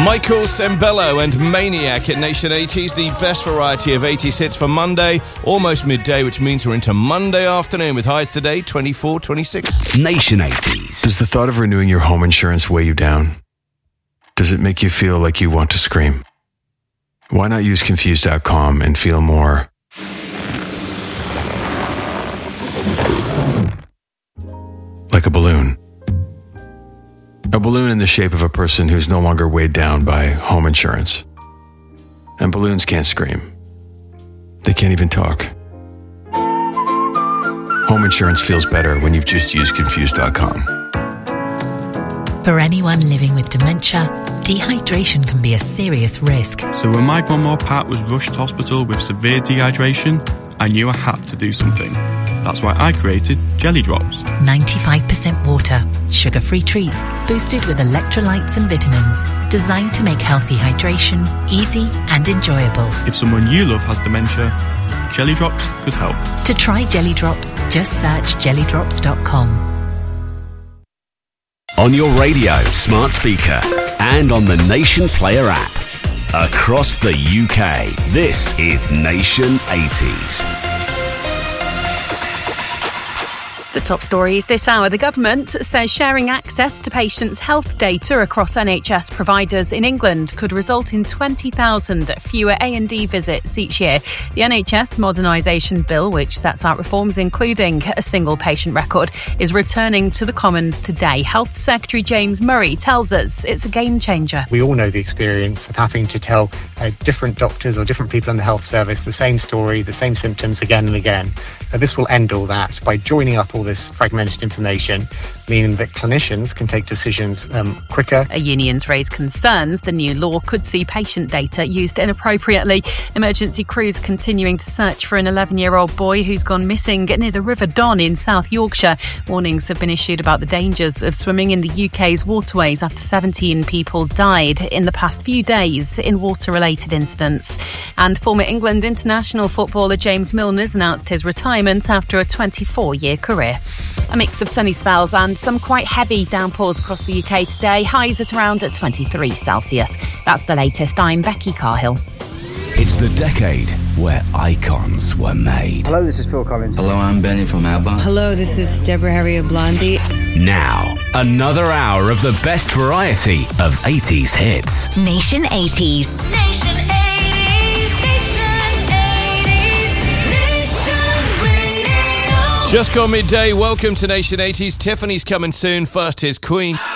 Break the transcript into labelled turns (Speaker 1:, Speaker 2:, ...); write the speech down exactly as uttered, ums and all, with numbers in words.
Speaker 1: Michael Sembello and Maniac at Nation eighties, the best variety of eighties hits for Monday, almost midday, which means we're into Monday afternoon with highs today, twenty-four, twenty-six.
Speaker 2: Nation eighties.
Speaker 3: Does the thought of renewing your home insurance weigh you down? Does it make you feel like you want to scream? Why not use Confused dot com and feel more like a balloon? A balloon in the shape of a person who's no longer weighed down by home insurance. And balloons can't scream. They can't even talk. Home insurance feels better when you've just used Confused dot com.
Speaker 4: For anyone living with dementia, dehydration can be a serious risk.
Speaker 5: So when my grandma Pat was rushed to hospital with severe dehydration, I knew I had to do something. That's why I created Jelly Drops.
Speaker 4: ninety-five percent water, sugar-free treats, boosted with electrolytes and vitamins, designed to make healthy hydration easy and enjoyable.
Speaker 5: If someone you love has dementia, Jelly Drops could help.
Speaker 4: To try Jelly Drops, just search jelly drops dot com.
Speaker 2: On your radio, smart speaker, and on the Nation Player app. Across the U K, this is Nation eighties.
Speaker 6: The top stories this hour. The government says sharing access to patients' health data across N H S providers in England could result in twenty thousand fewer A and E visits each year. The N H S Modernisation Bill, which sets out reforms including a single patient record, is returning to the Commons today. Health Secretary James Murray tells us it's a game changer.
Speaker 7: We all know the experience of having to tell uh, different doctors or different people in the health service the same story, the same symptoms again and again. Uh, this will end all that by joining up all this fragmented information, meaning that clinicians can take decisions um, quicker.
Speaker 6: A union's raised concerns the new law could see patient data used inappropriately. Emergency crews continuing to search for an eleven-year-old boy who's gone missing near the River Don in South Yorkshire. Warnings have been issued about the dangers of swimming in the U K's waterways after seventeen people died in the past few days in water-related incidents. And former England international footballer James Milner's announced his retirement after a twenty-four-year career. A mix of sunny spells and some quite heavy downpours across the U K today. Highs at around twenty-three Celsius. That's the latest. I'm Becky Carhill.
Speaker 2: It's the decade where icons were made.
Speaker 8: Hello, this is Phil Collins.
Speaker 9: Hello, I'm Benny from ABBA.
Speaker 10: Hello, this is Deborah Harry of Blondie.
Speaker 2: Now, another hour of the best variety of eighties hits.
Speaker 11: Nation eighties. Nation eighties. Nation eighties. Nation Radio.
Speaker 1: Just gone midday. Welcome to Nation eighties. Tiffany's coming soon. First, here's Queen.